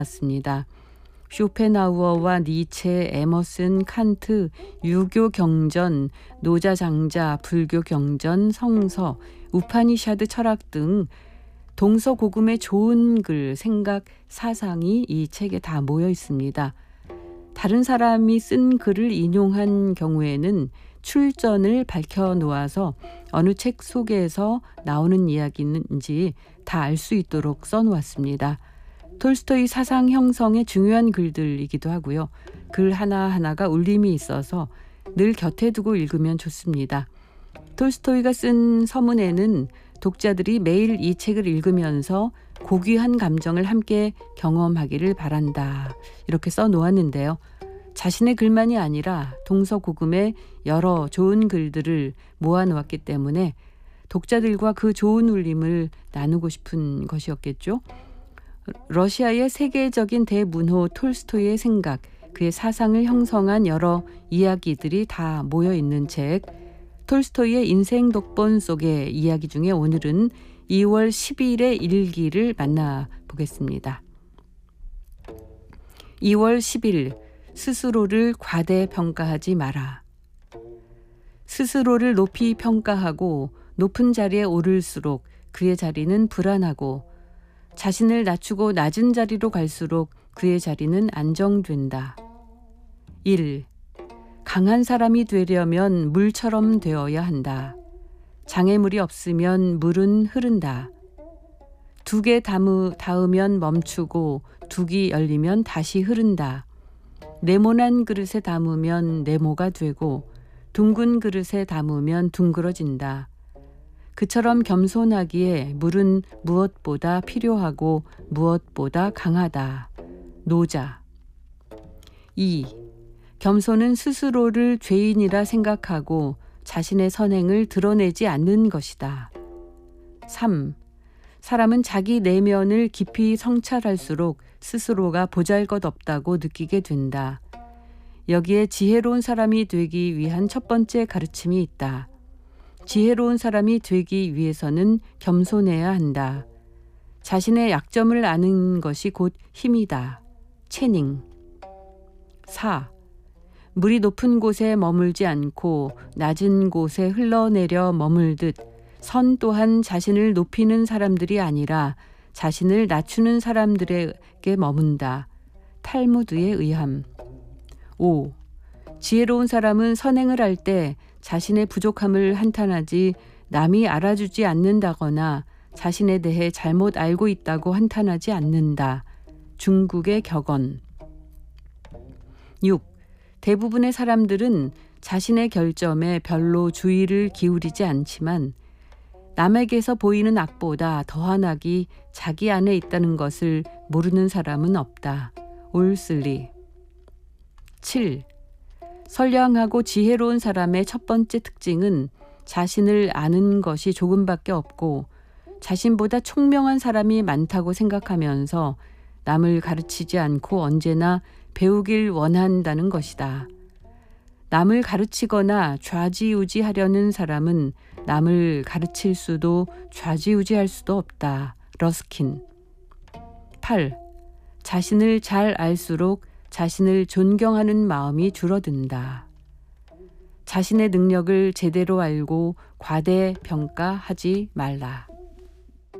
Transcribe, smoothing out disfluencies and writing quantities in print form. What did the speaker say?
습니다. 쇼펜하우어와 니체, 에머슨, 칸트, 유교 경전, 노자 장자, 불교 경전, 성서, 우파니샤드 철학 등 동서고금의 좋은 글, 생각, 사상이 이 책에 다 모여 있습니다. 다른 사람이 쓴 글을 인용한 경우에는 출전을 밝혀 놓아서 어느 책 속에서 나오는 이야기인지 다 알 수 있도록 써놓았습니다. 톨스토이 사상 형성의 중요한 글들이기도 하고요. 글 하나하나가 울림이 있어서 늘 곁에 두고 읽으면 좋습니다. 톨스토이가 쓴 서문에는 독자들이 매일 이 책을 읽으면서 고귀한 감정을 함께 경험하기를 바란다. 이렇게 써놓았는데요. 자신의 글만이 아니라 동서고금의 여러 좋은 글들을 모아놓았기 때문에 독자들과 그 좋은 울림을 나누고 싶은 것이었겠죠. 러시아의 세계적인 대문호 톨스토이의 생각, 그의 사상을 형성한 여러 이야기들이 다 모여있는 책, 톨스토이의 인생 독본 속의 이야기 중에 오늘은 2월 10일의 일기를 만나보겠습니다. 2월 10일, 스스로를 과대평가하지 마라. 스스로를 높이 평가하고 높은 자리에 오를수록 그의 자리는 불안하고 자신을 낮추고 낮은 자리로 갈수록 그의 자리는 안정된다. 1. 강한 사람이 되려면 물처럼 되어야 한다. 장애물이 없으면 물은 흐른다. 2개 닿으면 멈추고 2개 열리면 다시 흐른다. 네모난 그릇에 담으면 네모가 되고 둥근 그릇에 담으면 둥그러진다. 그처럼 겸손하기에 물은 무엇보다 필요하고 무엇보다 강하다. 노자. 2. 겸손은 스스로를 죄인이라 생각하고 자신의 선행을 드러내지 않는 것이다. 3. 사람은 자기 내면을 깊이 성찰할수록 스스로가 보잘것없다고 느끼게 된다. 여기에 지혜로운 사람이 되기 위한 첫 번째 가르침이 있다. 지혜로운 사람이 되기 위해서는 겸손해야 한다. 자신의 약점을 아는 것이 곧 힘이다. 채닝. 4. 물이 높은 곳에 머물지 않고 낮은 곳에 흘러내려 머물듯 선 또한 자신을 높이는 사람들이 아니라 자신을 낮추는 사람들에게 머문다. 탈무드에 의함. 5. 지혜로운 사람은 선행을 할 때 자신의 부족함을 한탄하지 남이 알아주지 않는다거나 자신에 대해 잘못 알고 있다고 한탄하지 않는다. 중국의 격언. 6. 대부분의 사람들은 자신의 결점에 별로 주의를 기울이지 않지만 남에게서 보이는 악보다 더한 악이 자기 안에 있다는 것을 모르는 사람은 없다. 올슬리. 7. 선량하고 지혜로운 사람의 첫 번째 특징은 자신을 아는 것이 조금밖에 없고 자신보다 총명한 사람이 많다고 생각하면서 남을 가르치지 않고 언제나 배우길 원한다는 것이다. 남을 가르치거나 좌지우지하려는 사람은 남을 가르칠 수도 좌지우지할 수도 없다. 러스킨. 8. 자신을 잘 알수록 자신을 존경하는 마음이 줄어든다. 자신의 능력을 제대로 알고 과대평가하지 말라.